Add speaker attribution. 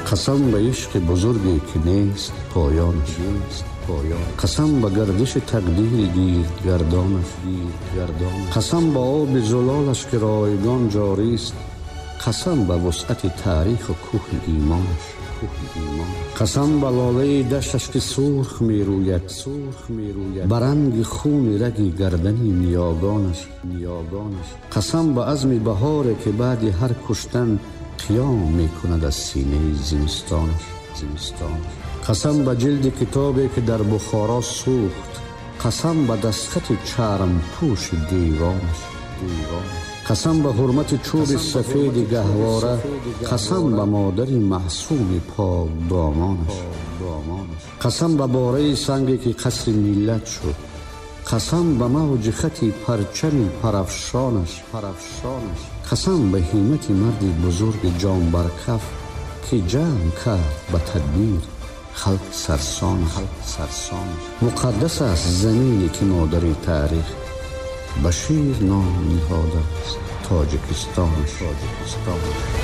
Speaker 1: قسم به عشق بزرگی که نیست پایانش، قسم به گردش تقدیر گردانش، قسم به آب زلالش که رایگان جاری است، قسم به وسعت تاریخ و کوه ایمانش، قسم به لاله دشتش که سرخ می روید برنگ خون رگ گردنی نیاگانش، قسم به عزم بهاره که بعد هر کشتن قیام می کند از سینه زمستانش، قسم به جلد کتابی که در بخارا سوخت، قسم به دستخط چرم پوش دیوانش، قسم به حرمت چوب سفید گهواره، قسم به مادر معصوم پاک دامانش، قسم به باره سنگی که قصر ملت شد، قسم به موج خطی پرچم پرافشانش، قسم به همت مرد بزرگ جان برکف که جمع کرد به تدبیر خلق سرسانش. مقدس است زمینی که مادر تاریخ بشیر نام نهاده است تاجیکستانش.